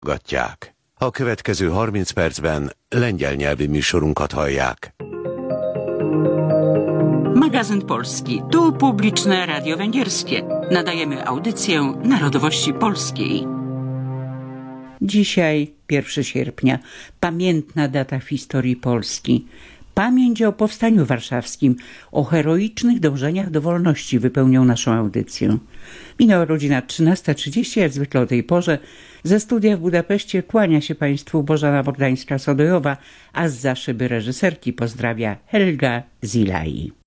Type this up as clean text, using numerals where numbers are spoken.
Gatják. A következő 30 percben lengyel nyelvi műsorunkat hallják. Magazyn Polski. Tu publiczne radio węgierskie. Nadajemy audycję narodowości polskiej. Dzisiaj 1 sierpnia. Pamiętna data w historii Polski. Pamięć o Powstaniu Warszawskim, o heroicznych dążeniach do wolności wypełnią naszą audycję. Minęła godzina 13:30, jak zwykle o tej porze. Ze studia w Budapeszcie kłania się Państwu Bożena Bogdańska-Sodojowa, a zza szyby reżyserki pozdrawia Helga Zilai.